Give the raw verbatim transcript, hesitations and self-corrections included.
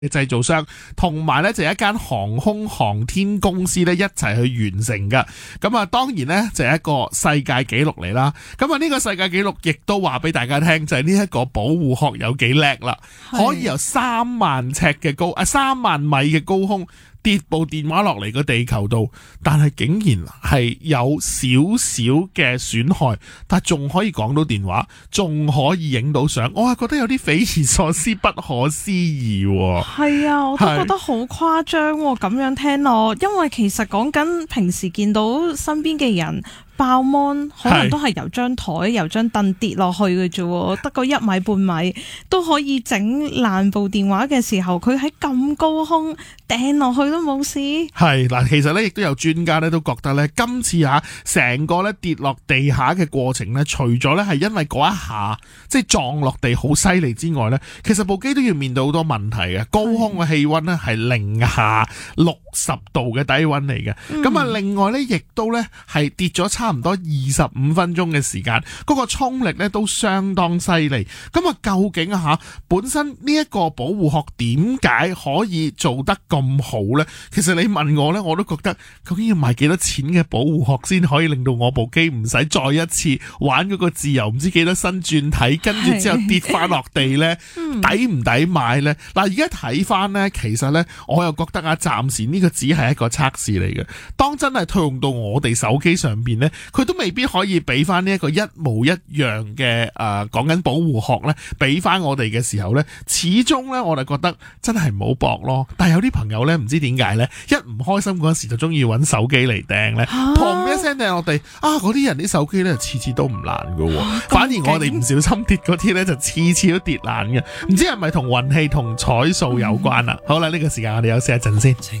嘅製造商，同埋咧就係一間航空航天公司咧一齊去完成噶。咁啊，當然咧就係一個世界紀錄嚟啦。咁啊，呢個世界紀錄亦都話俾大家聽，就係呢一個保護殼有幾叻啦，可以由三萬尺嘅高啊三萬米嘅高空跌部電話落嚟個地球度，但係竟然係有少少嘅損害，但係仲可以講到電話，仲可以影到相，我係覺得有啲匪夷所思、不可思議。 係啊，我都覺得好誇張喎，咁樣聽落，因為其實講緊平時見到身邊嘅人爆芒，可能都係由張台、由張凳跌落去嘅啫，得個一米半米都可以整爛部電話嘅時候，佢喺咁高空掟落去都冇事。係嗱，其實咧亦都有專家咧都覺得咧，今次嚇成個咧跌落地下嘅過程咧，除咗咧係因為嗰一下即係撞落地好犀利之外咧，其實部機都要面對好多問題嘅。高空嘅氣溫咧係零下六十度嘅低溫嚟嘅，咁啊、嗯、另外咧亦都咧係跌咗差唔多二十五分鐘嘅時間，嗰、嗰個衝力咧都相當犀利。咁啊，究竟啊吓本身呢一個保護殼點解可以做得咁好呢？其實你問我呢，我都覺得究竟要賣幾多錢嘅保護殼先可以令到我部機唔使再一次玩嗰個自由唔知幾多新轉體，跟住之後跌翻落地呢？抵唔抵買呢？嗱，而家睇翻呢，其實呢，我又覺得啊，暫時呢個只係一個測試嚟嘅。當真係套用到我哋手機上邊呢，佢都未必可以俾翻呢一個一模一樣嘅誒，講緊保護殼呢，俾翻我哋嘅時候呢，始終呢，我哋覺得真係唔好搏咯。但係有啲朋友呢，唔知點解呢，一唔開心嗰時就中意揾手機嚟掟呢，砰一聲掟落地啊！嗰啲人啲手機呢，次次都唔爛噶，啊、反而我哋唔小心跌嗰啲呢，就次次都跌爛嘅。唔知係咪同運氣同彩數有關啊？好啦，呢、呢個時間我哋休息一陣先。